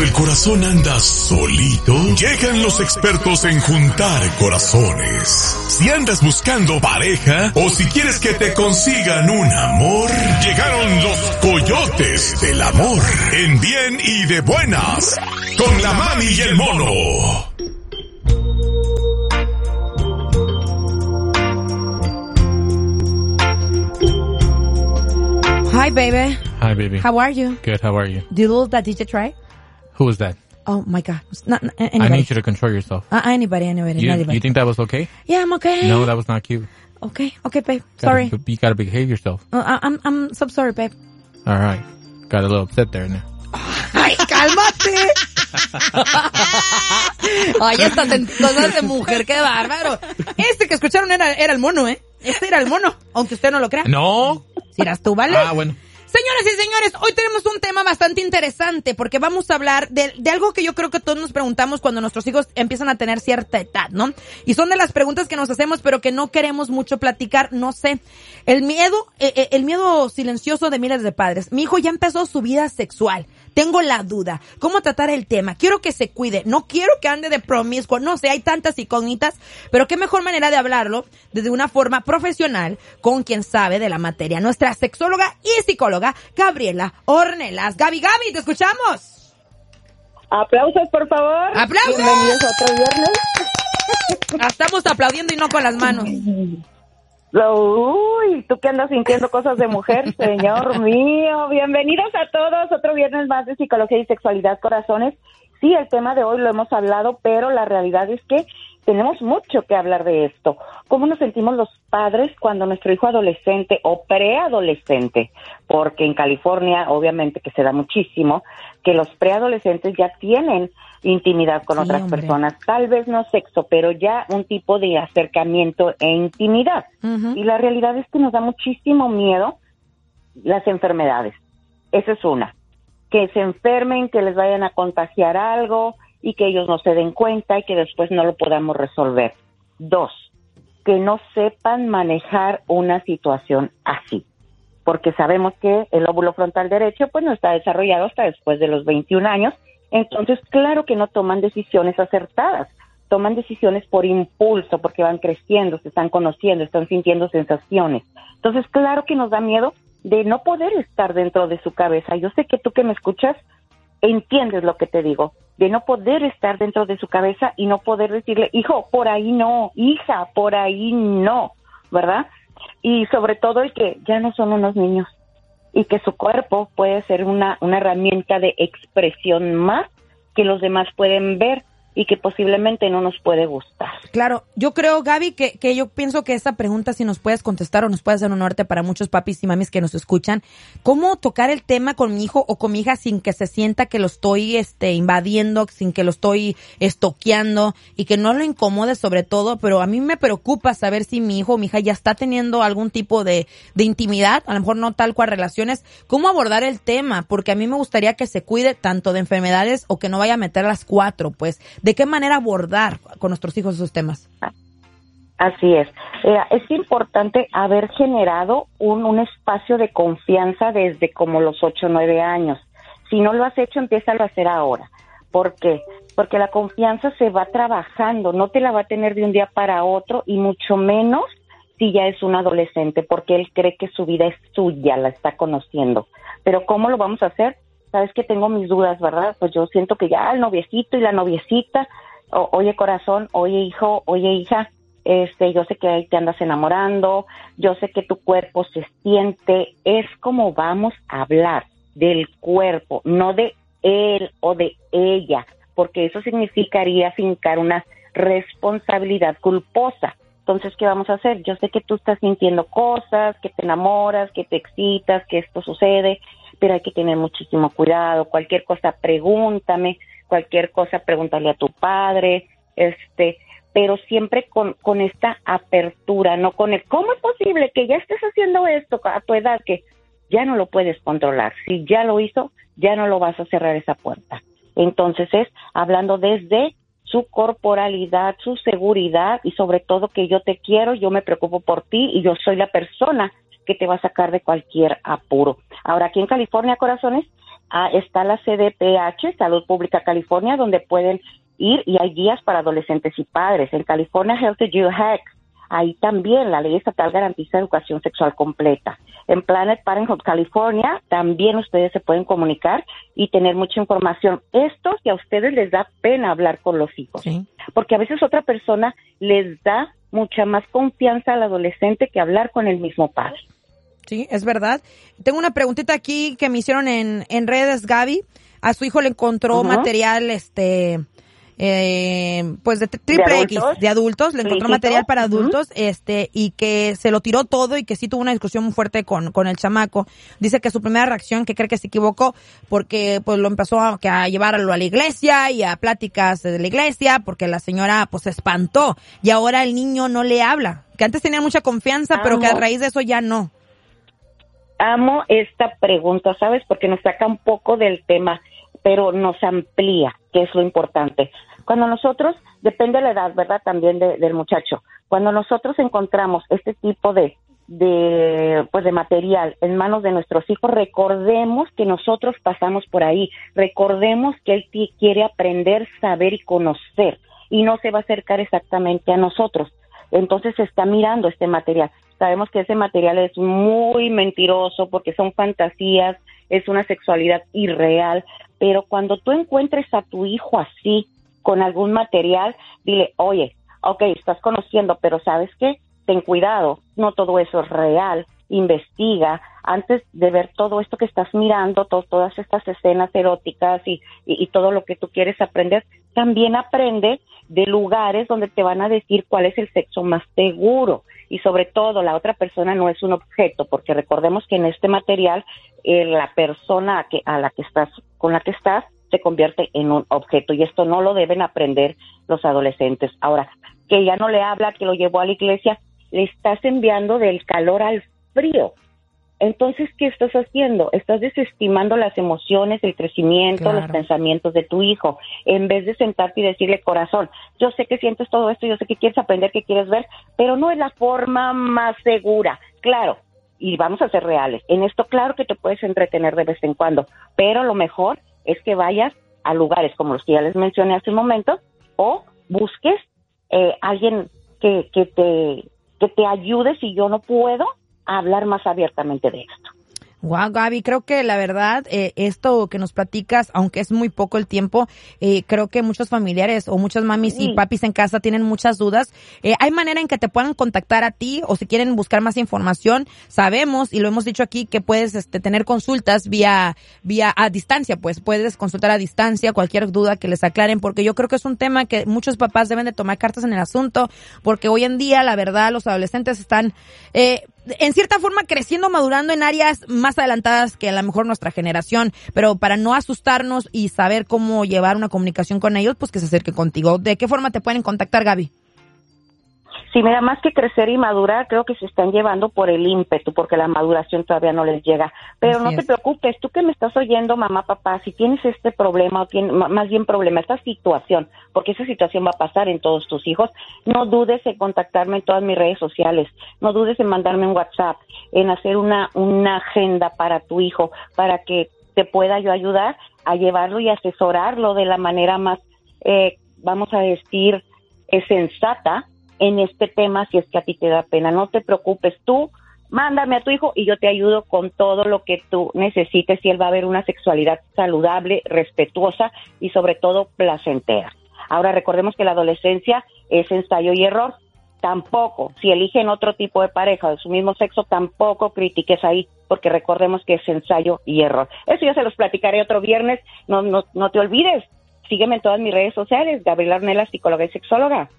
el corazón anda solito, llegan los expertos en juntar corazones. Si andas buscando pareja o si quieres que te consigan un amor, llegaron los coyotes del amor, en bien y de buenas, con la mami y el mono. Hi, baby. Hi, baby. How are you? Good, how are you? Did that DJ try? Who was that? Oh, my God. Not anybody. I need you to control yourself. Anybody. You think that was okay? Yeah, I'm okay. No, that was not cute. Okay, babe. Sorry. You gotta behave yourself. I'm so sorry, babe. All right. Got a little upset there now. ¡Ay, cálmate! Ay, estas cosas de mujer, qué bárbaro. Este que escucharon era el mono, ¿eh? Este era el mono, aunque usted no lo crea. No. Si eras tú, ¿vale? Ah, bueno. Señoras y señores, hoy tenemos un tema bastante interesante porque vamos a hablar de algo que yo creo que todos nos preguntamos cuando nuestros hijos empiezan a tener cierta edad, ¿no? Y son de las preguntas que nos hacemos pero que no queremos mucho platicar, no sé. El miedo silencioso de miles de padres. Mi hijo ya empezó su vida sexual. Tengo la duda. ¿Cómo tratar el tema? Quiero que se cuide. No quiero que ande de promiscuo. No sé, hay tantas incógnitas. Pero qué mejor manera de hablarlo desde una forma profesional con quien sabe de la materia. Nuestra sexóloga y psicóloga, Gabriela Ornelas. Gaby, te escuchamos. Aplausos, por favor. ¡Aplausos! Bienvenidos a otro viernes. Estamos aplaudiendo y no con las manos. Uy, tú que andas sintiendo cosas de mujer, señor mío. Bienvenidos a todos, otro viernes más de Psicología y Sexualidad, corazones. Sí, el tema de hoy lo hemos hablado, pero la realidad es que tenemos mucho que hablar de esto. ¿Cómo nos sentimos los padres cuando nuestro hijo adolescente o preadolescente? Porque en California, obviamente que se da muchísimo, que los preadolescentes ya tienen intimidad con otras personas. Tal vez no sexo, pero ya un tipo de acercamiento e intimidad. Uh-huh. Y la realidad es que nos da muchísimo miedo las enfermedades. Esa es una. Que se enfermen, que les vayan a contagiar algo y que ellos no se den cuenta y que después no lo podamos resolver. 2, que no sepan manejar una situación así, porque sabemos que el lóbulo frontal derecho pues no está desarrollado hasta después de los 21 años, entonces claro que no toman decisiones acertadas, toman decisiones por impulso, porque van creciendo, se están conociendo, están sintiendo sensaciones. Entonces claro que nos da miedo de no poder estar dentro de su cabeza. Yo sé que tú que me escuchas entiendes lo que te digo, de no poder estar dentro de su cabeza y no poder decirle, hijo, por ahí no, hija, por ahí no, ¿verdad? Y sobre todo el que ya no son unos niños y que su cuerpo puede ser una herramienta de expresión más que los demás pueden ver y que posiblemente no nos puede gustar. Claro, yo creo, Gaby, que yo pienso que esa pregunta, si nos puedes contestar o nos puede hacer un norte para muchos papis y mamis que nos escuchan, ¿cómo tocar el tema con mi hijo o con mi hija sin que se sienta que lo estoy invadiendo, sin que lo estoy estoqueando y que no lo incomode sobre todo? Pero a mí me preocupa saber si mi hijo o mi hija ya está teniendo algún tipo de intimidad, a lo mejor no tal cual relaciones. ¿Cómo abordar el tema? Porque a mí me gustaría que se cuide tanto de enfermedades o que no vaya a meter las 4, pues. ¿De qué manera abordar con nuestros hijos esos temas? Así es. Es importante haber generado un espacio de confianza desde como los 8 o 9 años. Si no lo has hecho, empiézalo a hacer ahora. ¿Por qué? Porque la confianza se va trabajando, no te la va a tener de un día para otro y mucho menos si ya es un adolescente, porque él cree que su vida es suya, la está conociendo. Pero ¿cómo lo vamos a hacer? Sabes que tengo mis dudas, ¿verdad? Pues yo siento que ya el noviecito y la noviecita, oye corazón, oye hijo, oye hija, yo sé que ahí te andas enamorando, yo sé que tu cuerpo se siente, es como vamos a hablar del cuerpo, no de él o de ella, porque eso significaría fincar una responsabilidad culposa. Entonces, ¿qué vamos a hacer? Yo sé que tú estás sintiendo cosas, que te enamoras, que te excitas, que esto sucede, pero hay que tener muchísimo cuidado. Cualquier cosa, pregúntame. Cualquier cosa, pregúntale a tu padre. Pero siempre con esta apertura, no con el, ¿cómo es posible que ya estés haciendo esto a tu edad? Que ya no lo puedes controlar. Si ya lo hizo, ya no lo vas a cerrar esa puerta. Entonces es hablando desde su corporalidad, su seguridad y sobre todo que yo te quiero, yo me preocupo por ti y yo soy la persona que te va a sacar de cualquier apuro. Ahora, aquí en California, corazones, está la CDPH, Salud Pública California, donde pueden ir y hay guías para adolescentes y padres. En California Health Youth Hack, ahí también la ley estatal garantiza educación sexual completa. En Planet Parenthood California también ustedes se pueden comunicar y tener mucha información. Esto si a ustedes les da pena hablar con los hijos, Sí. porque a veces otra persona les da mucha más confianza al adolescente que hablar con el mismo padre. Sí, es verdad. Tengo una preguntita aquí que me hicieron en redes, Gaby. A su hijo le encontró material, pues de triple X, de adultos, le encontró material para adultos, y que se lo tiró todo y que sí tuvo una discusión muy fuerte con el chamaco. Dice que su primera reacción, que cree que se equivocó, porque pues lo empezó a llevarlo a la iglesia y a pláticas de la iglesia, porque la señora pues se espantó y ahora el niño no le habla, que antes tenía mucha confianza, pero que a raíz de eso ya no. Amo esta pregunta, ¿sabes? Porque nos saca un poco del tema, pero nos amplía, que es lo importante. Cuando nosotros, depende de la edad, ¿verdad? También del muchacho. Cuando nosotros encontramos este tipo de material en manos de nuestros hijos, recordemos que nosotros pasamos por ahí. Recordemos que él quiere aprender, saber y conocer, y no se va a acercar exactamente a nosotros. Entonces está mirando este material. Sabemos que ese material es muy mentiroso porque son fantasías, es una sexualidad irreal, pero cuando tú encuentres a tu hijo así, con algún material, dile, oye, okay, estás conociendo, pero ¿sabes qué? Ten cuidado, no todo eso es real, investiga, antes de ver todo esto que estás mirando, todas estas escenas eróticas y todo lo que tú quieres aprender, también aprende de lugares donde te van a decir cuál es el sexo más seguro. Y sobre todo, la otra persona no es un objeto, porque recordemos que en este material la persona con la que estás se convierte en un objeto, y esto no lo deben aprender los adolescentes. Ahora, que ya no le habla, que lo llevó a la iglesia, le estás enviando del calor al frío. Entonces, ¿qué estás haciendo? Estás desestimando las emociones, el crecimiento, claro, los pensamientos de tu hijo, en vez de sentarte y decirle, corazón, yo sé que sientes todo esto, yo sé que quieres aprender, que quieres ver, pero no es la forma más segura. Claro, y vamos a ser reales. En esto, claro que te puedes entretener de vez en cuando, pero lo mejor es que vayas a lugares como los que ya les mencioné hace un momento, o busques alguien que te ayude si yo no puedo a hablar más abiertamente de esto. Wow, Gaby, creo que la verdad, esto que nos platicas, aunque es muy poco el tiempo, creo que muchos familiares o muchas mamis y papis en casa tienen muchas dudas. ¿Hay manera en que te puedan contactar a ti o si quieren buscar más información? Sabemos, y lo hemos dicho aquí, que puedes tener consultas vía a distancia, pues puedes consultar a distancia cualquier duda que les aclaren, porque yo creo que es un tema que muchos papás deben de tomar cartas en el asunto, porque hoy en día, la verdad, los adolescentes están en cierta forma creciendo, madurando en áreas más adelantadas que a lo mejor nuestra generación, pero para no asustarnos y saber cómo llevar una comunicación con ellos, pues que se acerque contigo. ¿De qué forma te pueden contactar, Gaby? Sí, mira, más que crecer y madurar, creo que se están llevando por el ímpetu, porque la maduración todavía no les llega. Pero Así no es. te preocupes, tú que me estás oyendo, mamá, papá, si tienes este problema, más bien problema, esta situación, porque esa situación va a pasar en todos tus hijos, no dudes en contactarme en todas mis redes sociales, no dudes en mandarme un WhatsApp, en hacer una agenda para tu hijo, para que te pueda yo ayudar a llevarlo y asesorarlo de la manera más, vamos a decir, sensata, en este tema, si es que a ti te da pena. No te preocupes, tú mándame a tu hijo y yo te ayudo con todo lo que tú necesites, y él va a ver una sexualidad saludable, respetuosa y sobre todo placentera. Ahora recordemos que la adolescencia es ensayo y error. Tampoco, si eligen otro tipo de pareja de su mismo sexo, tampoco critiques ahí, porque recordemos que es ensayo y error. Eso ya se los platicaré otro viernes. No te olvides, sígueme en todas mis redes sociales, Gabriela Ornelas, psicóloga y sexóloga.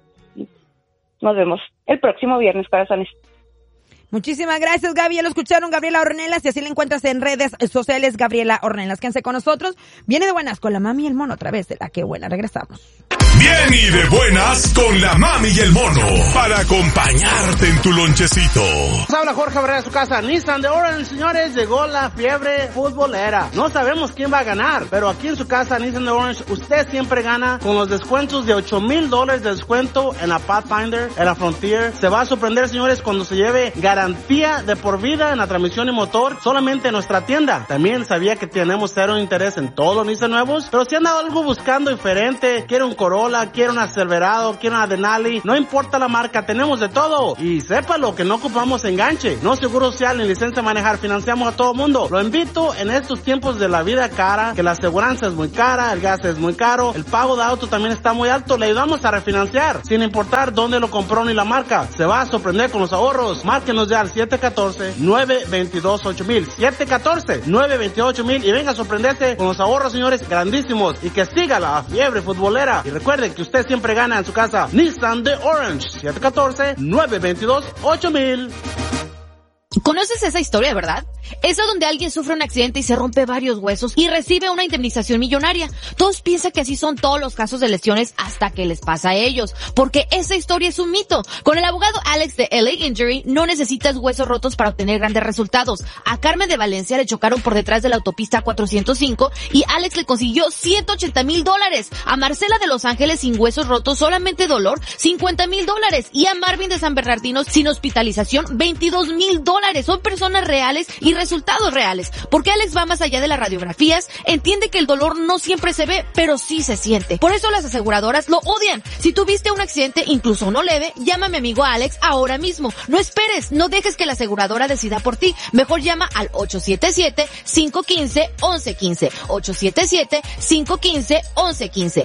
Nos vemos el próximo viernes, corazones. Muchísimas gracias, Gaby. Ya lo escucharon, Gabriela Ornelas, y así la encuentras en redes sociales, Gabriela Ornelas. Quédense con nosotros. Viene de buenas con la mami y el mono a través de La Qué Buena. Regresamos. Bien y de buenas con la mami y el mono para acompañarte en tu lonchecito. Habla Jorge Barrera de su casa. Nissan de Orange, señores, llegó la fiebre futbolera. No sabemos quién va a ganar, pero aquí en su casa, Nissan de Orange, usted siempre gana con los descuentos de $8,000 de descuento en la Pathfinder, en la Frontier. Se va a sorprender, señores, cuando se lleve garantía de por vida en la transmisión y motor solamente en nuestra tienda. También sabía que tenemos cero interés en todos los Nissan nuevos, pero si anda algo buscando diferente, quiere un Corolla, quiere un Silverado, quiere una Denali, no importa la marca, tenemos de todo. Y sépalo que no ocupamos enganche, no seguro social ni licencia de manejar, financiamos a todo mundo. Lo invito en estos tiempos de la vida cara, que la aseguranza es muy cara, el gas es muy caro, el pago de auto también está muy alto, le ayudamos a refinanciar, sin importar dónde lo compró ni la marca. Se va a sorprender con los ahorros. Márquenos ya al 714-922-8000, 714-928,000 y venga a sorprenderse con los ahorros, señores, grandísimos, y que siga la fiebre futbolera. Y recuerden que usted siempre gana en su casa. Nissan de Orange, 714-922-8000. ¿Conoces esa historia, verdad? Esa donde alguien sufre un accidente y se rompe varios huesos y recibe una indemnización millonaria. Todos piensan que así son todos los casos de lesiones hasta que les pasa a ellos, porque esa historia es un mito. Con el abogado Alex de LA Injury no necesitas huesos rotos para obtener grandes resultados. A Carmen de Valencia le chocaron por detrás de la autopista 405 y Alex le consiguió $180,000. A Marcela de Los Ángeles sin huesos rotos, solamente dolor, $50,000. Y a Marvin de San Bernardino sin hospitalización, $22,000. Son personas reales y resultados reales, porque Alex va más allá de las radiografías, entiende que el dolor no siempre se ve, pero sí se siente. Por eso las aseguradoras lo odian. Si tuviste un accidente, incluso uno leve, llama a mi amigo Alex ahora mismo. No esperes, no dejes que la aseguradora decida por ti. Mejor llama al 877-515-1115, 877-515-1115,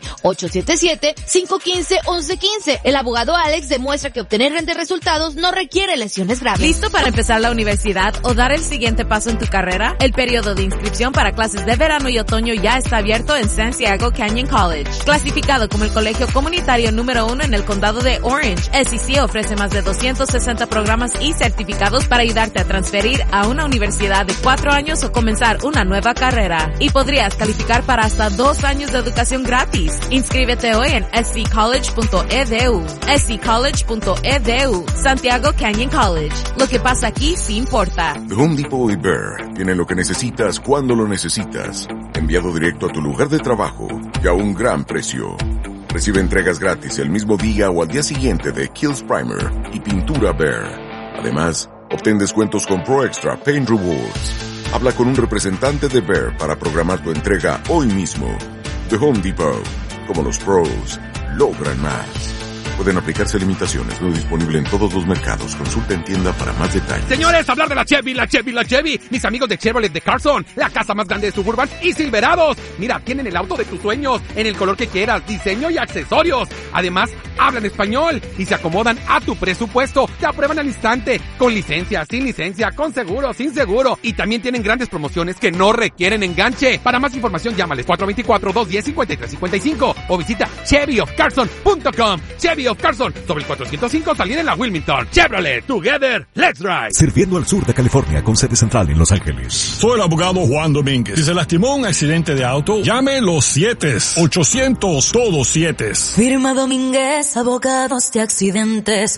877-515-1115. El abogado Alex demuestra que obtener grandes resultados no requiere lesiones graves. ¿Listo para empezar la universidad o dar el siguiente paso en tu carrera? El periodo de inscripción para clases de verano y otoño ya está abierto en Santiago Canyon College. Clasificado como el colegio comunitario número 1 en el condado de Orange, SEC ofrece más de 260 programas y certificados para ayudarte a transferir a una universidad de 4 años o comenzar una nueva carrera. Y podrías calificar para hasta 2 años de educación gratis. Inscríbete hoy en sccollege.edu. sccollege.edu. Santiago Canyon College. Lo que pasa aquí sí importa. The Home Depot y Bear tienen lo que necesitas cuando lo necesitas. Enviado directo a tu lugar de trabajo y a un gran precio. Recibe entregas gratis el mismo día o al día siguiente de Kills Primer y pintura Bear. Además, obtén descuentos con Pro Extra Paint Rewards. Habla con un representante de Bear para programar tu entrega hoy mismo. The Home Depot. Como los pros, logran más. Pueden aplicarse limitaciones, no disponible en todos los mercados. Consulta en tienda para más detalles. Señores, hablar de la Chevy. Mis amigos de Chevrolet de Carson, la casa más grande de Suburban y Silverados. Mira, tienen el auto de tus sueños, en el color que quieras, diseño y accesorios. Además, hablan español y se acomodan a tu presupuesto. Te aprueban al instante, con licencia, sin licencia, con seguro, sin seguro. Y también tienen grandes promociones que no requieren enganche. Para más información, llámales 424-210-5355 o visita ChevyofCarson.com. Chevy of Carson, sobre el 405 salida en la Wilmington. Chevrolet, together, let's ride. Sirviendo al sur de California con sede central en Los Ángeles. Soy el abogado Juan Domínguez. Si se lastimó un accidente de auto, llame los 7-800, todos 7. Firma Domínguez, abogados de accidentes,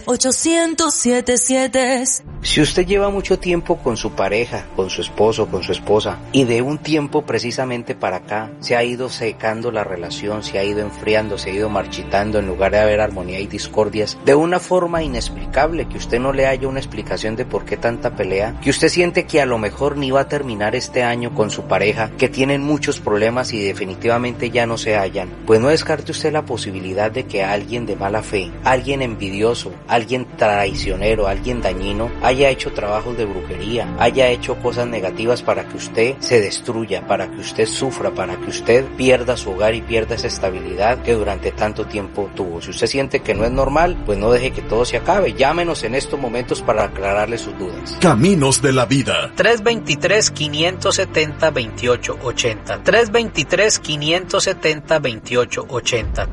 800-7. Si usted lleva mucho tiempo con su pareja, con su esposo, con su esposa, y de un tiempo precisamente para acá se ha ido secando la relación, se ha ido enfriando, se ha ido marchitando, en lugar de haber armonía y discordias, de una forma inexplicable, que usted no le haya una explicación de por qué tanta pelea, que usted siente que a lo mejor ni va a terminar este año con su pareja, que tienen muchos problemas y definitivamente ya no se hallan, pues no descarte usted la posibilidad de que alguien de mala fe, alguien envidioso, alguien traicionero, alguien dañino, haya hecho trabajos de brujería, haya hecho cosas negativas para que usted se destruya, para que usted sufra, para que usted pierda su hogar y pierda esa estabilidad que durante tanto tiempo tuvo. Si usted siente que no es normal, pues no deje que todo se acabe. Llámenos en estos momentos para aclararle sus dudas. Caminos de la vida. 323-570-2880. 323-570-2880.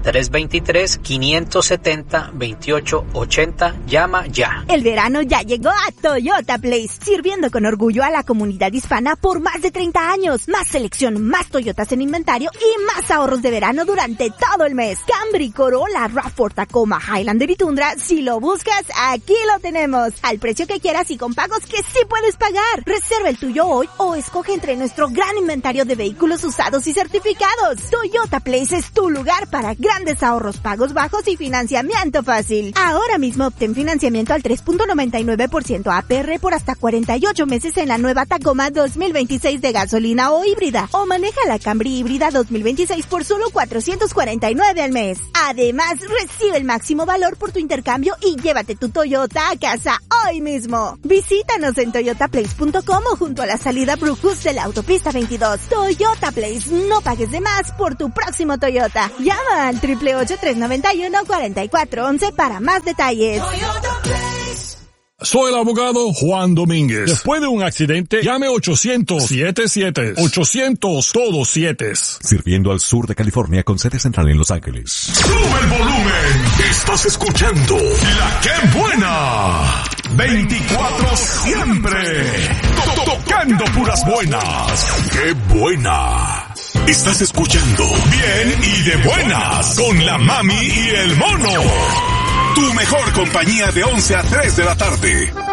323-570-2880. Llama ya. El verano ya llegó a Toyota Place, sirviendo con orgullo a la comunidad hispana por más de 30 años. Más selección, más Toyotas en inventario y más ahorros de verano durante todo el mes. Camry, Corolla, RAV4, Tacoma, Highlander y Tundra, si lo buscas, aquí lo tenemos. Al precio que quieras y con pagos que sí puedes pagar. Reserva el tuyo hoy o escoge entre nuestro gran inventario de vehículos usados y certificados. Toyota Place es tu lugar para grandes ahorros, pagos bajos y financiamiento fácil. Ahora mismo obtén financiamiento al 3.99% APR por hasta 48 meses en la nueva Tacoma 2026 de gasolina o híbrida. O maneja la Camry híbrida 2026 por solo $449 al mes. Además, recibe el máximo valor por tu intercambio y llévate tu Toyota a casa hoy mismo. Visítanos en toyotaplace.com o junto a la salida Brucus de la autopista 22. Toyota Place, no pagues de más por tu próximo Toyota. Llama al 888-391-4411 para más detalles. Soy el abogado Juan Domínguez. Después de un accidente, llame 800-77. 800 todos 7. Sirviendo al sur de California con sede central en Los Ángeles. ¡Sube el volumen! Estás escuchando La Que Buena. 24 siempre. Tocando puras buenas. ¡Qué buena! Estás escuchando Bien y de Buenas con la Mami y el Mono. Tu mejor compañía de 11 a 3 de la tarde.